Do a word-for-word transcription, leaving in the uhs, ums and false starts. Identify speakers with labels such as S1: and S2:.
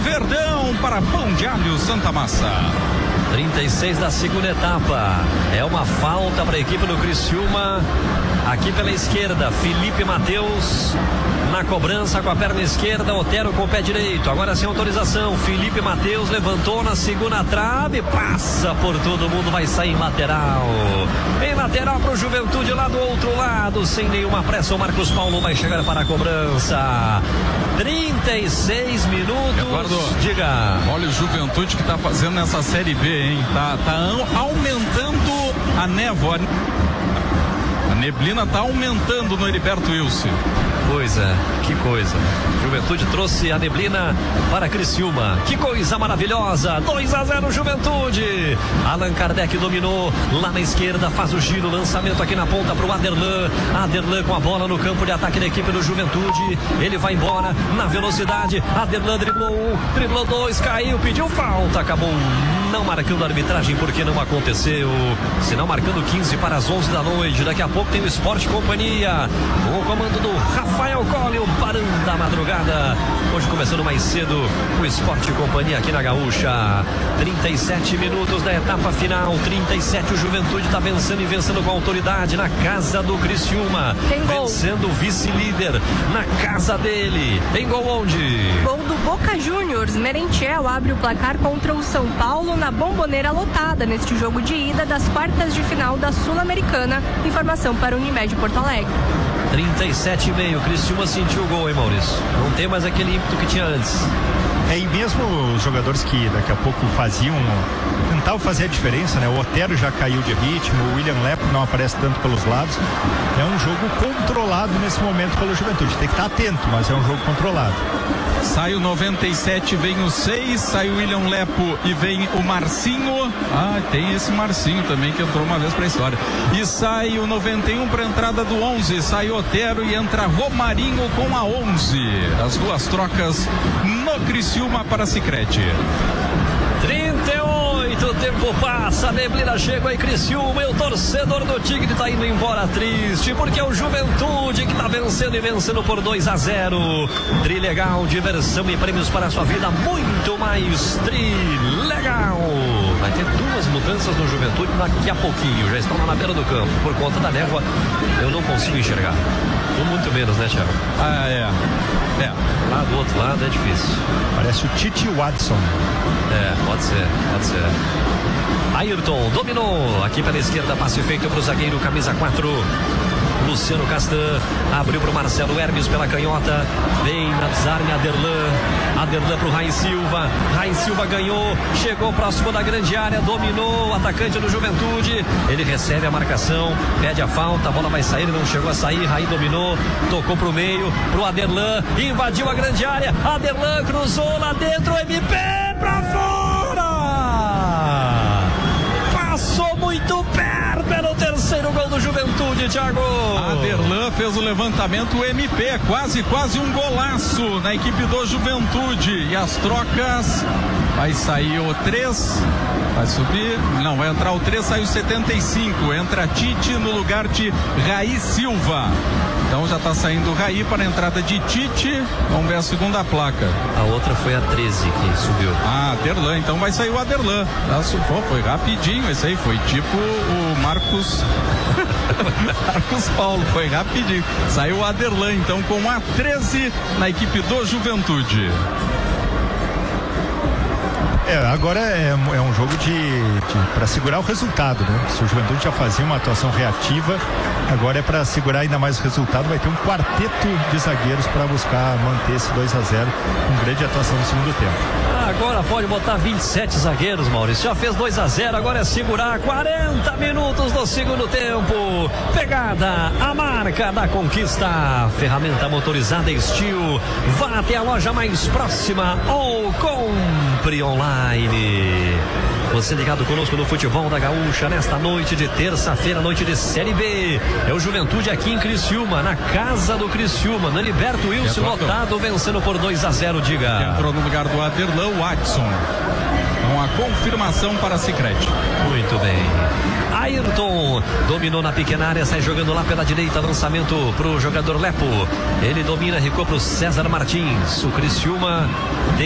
S1: Verdão para Pão de Alho Santa Massa.
S2: trinta e seis da segunda etapa. É uma falta para a equipe do Criciúma. Aqui pela esquerda, Felipe Mateus na cobrança com a perna esquerda, Otero com o pé direito. Agora sem autorização, Felipe Mateus levantou na segunda trave, passa por todo mundo, vai sair em lateral. Em lateral para o Juventude lá do outro lado, sem nenhuma pressa. O Marcos Paulo vai chegar para a cobrança. trinta e seis minutos.
S1: Eduardo,
S2: diga.
S1: Olha o Juventude que tá fazendo nessa Série B, hein? Tá, tá aumentando a névoa. A neblina tá aumentando no Heriberto Wilson.
S2: Pois é, que coisa. Juventude trouxe a neblina para Criciúma. Que coisa maravilhosa. dois a zero Juventude. Allan Kardec dominou lá na esquerda, faz o giro, lançamento aqui na ponta para o Aderlan. Aderlan com a bola no campo de ataque da equipe do Juventude. Ele vai embora na velocidade. Aderlan driblou um, driblou dois, caiu, pediu falta, acabou não marcando a arbitragem porque não aconteceu. Se não marcando quinze para as onze da noite. Daqui a pouco tem o Esporte Companhia com o comando do Rafael Colli, o Barão da Madrugada. Hoje começando mais cedo o Esporte Companhia aqui na Gaúcha. trinta e sete minutos da etapa final. trinta e sete, o Juventude está vencendo e vencendo com autoridade na casa do Criciúma.
S3: Tem gol.
S2: Vencendo o vice-líder na casa dele. Tem gol onde?
S3: Gol do Boca Juniors. Merentiel abre o placar contra o São Paulo na Bomboneira lotada neste jogo de ida das quartas de final da Sul-Americana. Informação para o Unimed Porto Alegre.
S2: trinta e sete e meio, Criciúma sentiu o gol, hein, Maurício? Não tem mais aquele ímpeto que tinha antes.
S4: É, e mesmo os jogadores que daqui a pouco faziam, tentavam fazer a diferença, né? O Otero já caiu de ritmo, o William Lepo não aparece tanto pelos lados. É um jogo controlado nesse momento pelo Juventude. Tem que estar atento, mas é um jogo controlado.
S1: Sai o noventa e sete, vem o seis, sai o William Lepo e vem o Marcinho. Ah, tem esse Marcinho também que entrou uma vez pra história. E sai o noventa e um pra entrada do onze, sai o Otero e entra Romarinho com a onze. As duas trocas no Criciúma para Sicredi.
S2: trinta e oito, o tempo passa, a neblina chega aí, Criciúma, e o torcedor do Tigre tá indo embora triste, porque é o Juventude que tá vencendo e vencendo por dois a zero. Trilegal, diversão e prêmios para a sua vida, muito mais Trilegal. Vai ter duas mudanças no Juventude daqui a pouquinho, já estão lá na beira do campo, por conta da névoa, eu não consigo enxergar. Ou muito menos, né, Thiago?
S1: Ah, é. É.
S2: Lá do outro lado é difícil.
S4: Parece o Titi Watson.
S2: É, pode ser, pode ser. Ayrton dominou aqui pela esquerda, passe feito para o zagueiro, camisa quatro. Luciano Castan abriu para o Marcelo Hermes pela canhota. Vem na desarme Aderlan. Aderlan para o Raí Silva. Raí Silva ganhou, chegou próximo da grande área, dominou o atacante do Juventude. Ele recebe a marcação, pede a falta, a bola vai sair, não chegou a sair. Raí dominou, tocou para o meio, para o Aderlan, invadiu a grande área. Aderlan cruzou lá dentro, M P para fora. Passou muito perto, era o terceiro gol do Juventude, Thiago.
S1: Aderlan fez o levantamento, o M P, quase, quase um golaço na equipe do Juventude. E as trocas, vai sair o três, vai subir, não, vai entrar o três, sai o setenta e cinco, entra Tite no lugar de Raí Silva. Então já está saindo o Raí para a entrada de Tite. Vamos ver a segunda placa.
S2: A outra foi a treze que subiu.
S1: Ah, Aderlan, então vai sair o Aderlan. Pô, foi rapidinho, esse aí foi tipo o Marcos Marcos Paulo, foi rapidinho. Saiu o Aderlan, então, com a treze na equipe do Juventude.
S4: É, agora é, é um jogo de, de para segurar o resultado, né? Se o Juventude já fazia uma atuação reativa, agora é para segurar ainda mais o resultado. Vai ter um quarteto de zagueiros para buscar manter esse dois a zero com grande atuação no segundo tempo.
S2: Agora pode botar vinte e sete zagueiros, Maurício. Já fez dois a zero, agora é segurar quarenta minutos do segundo tempo. Pegada, a marca da conquista. Ferramenta motorizada Steel. Vá até a loja mais próxima ou compre online. Você ligado conosco no Futebol da Gaúcha nesta noite de terça-feira, noite de Série B. É o Juventude aqui em Criciúma, na casa do Criciúma, no Heriberto Wilson, lotado, vencendo por dois a zero, diga.
S1: Entrou no lugar do Aderlan, o Watson. Uma confirmação para a Sicredi.
S2: Muito bem. Ayrton dominou na pequena área, sai jogando lá pela direita, lançamento para o jogador Lepo. Ele domina, recua para o César Martins. O Criciúma